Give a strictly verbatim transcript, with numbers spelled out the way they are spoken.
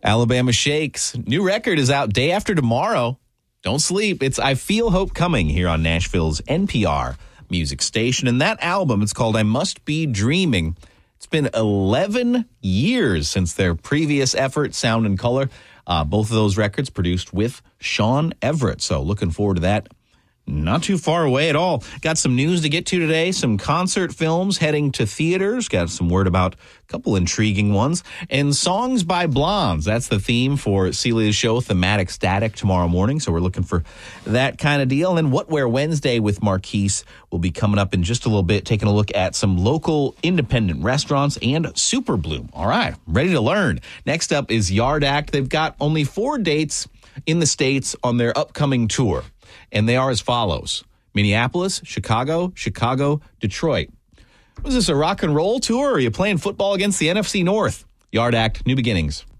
Alabama Shakes. New record is out day after tomorrow. Don't sleep. It's I Feel Hope Coming here on Nashville's N P R music station. And that album, it's called I Must Be Dreaming. It's been eleven years since their previous effort, Sound and Color. Uh, both of those records produced with Sean Everett. So looking forward to that. Not too far away at all. Got some news to get to today. Some concert films heading to theaters. Got some word about a couple intriguing ones. And songs by Blondes. That's the theme for Celia's show, Thematic Static, tomorrow morning. So we're looking for that kind of deal. And What Wear Wednesday with Marquise will be coming up in just a little bit, taking a look at some local independent restaurants and Super Bloom. All right, ready to learn. Next up is Yard Act. They've got only four dates in the States on their upcoming tour. And they are as follows: Minneapolis, Chicago, Chicago, Detroit. Was this a rock and roll tour, or are you playing football against the N F C North? Yard Act, New Beginnings.